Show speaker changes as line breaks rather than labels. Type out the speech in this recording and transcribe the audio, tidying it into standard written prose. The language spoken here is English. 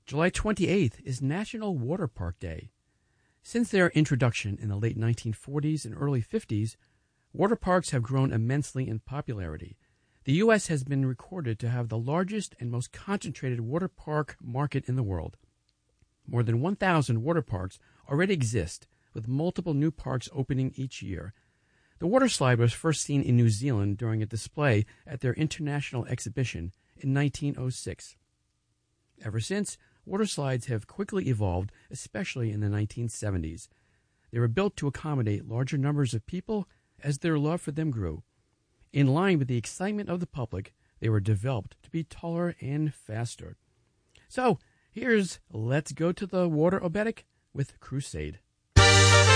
July 28th is National Water Park Day. Since their introduction in the late 1940s and early 50s, water parks have grown immensely in popularity. The U.S. has been recorded to have the largest and most concentrated water park market in the world. More than 1,000 water parks already exist, with multiple new parks opening each year. The water slide was first seen in New Zealand during a display at their international exhibition in 1906. Ever since, water slides have quickly evolved, especially in the 1970s. They were built to accommodate larger numbers of people as their love for them grew. In line with the excitement of the public, they were developed to be taller and faster. So, here's Let's Go to the Water Obetic with Crusade.